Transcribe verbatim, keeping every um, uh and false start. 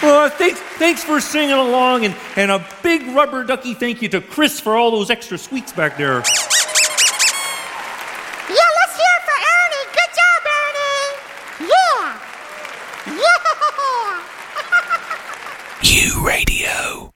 Uh, thanks, thanks for singing along, and, and a big rubber ducky thank you to Chris for all those extra squeaks back there. Yeah, let's hear it for Ernie. Good job, Ernie. Yeah. Yeah. U Radio.